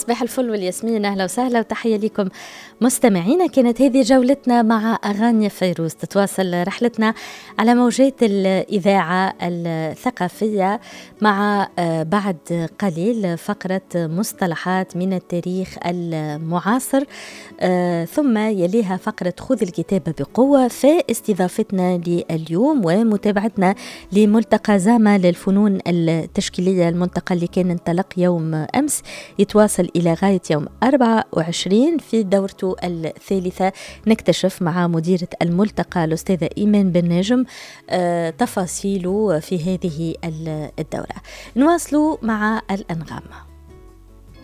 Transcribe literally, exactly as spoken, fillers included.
صباح الفل والياسمين، أهلا وسهلا وتحية لكم مستمعينا. كانت هذه جولتنا مع أغاني فيروز. تتواصل رحلتنا على موجات الإذاعة الثقافية مع بعد قليل فقرة مصطلحات من التاريخ المعاصر، ثم يليها فقرة خذ الكتاب بقوة، في استضافتنا لليوم ومتابعتنا لملتقى زامة للفنون التشكيلية، الملتقى اللي كان انطلق يوم أمس يتواصل إلى غاية يوم أربعة وعشرين في دورته الثالثة. نكتشف مع مديرة الملتقى الأستاذة إيمان بن نجم آه تفاصيله في هذه الدورة. نواصل مع الأنغام.